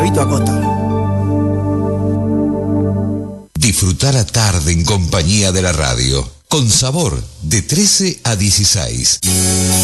Gabito Acosta. Disfrutar la tarde en compañía de la radio. Con sabor, de 13 a 16.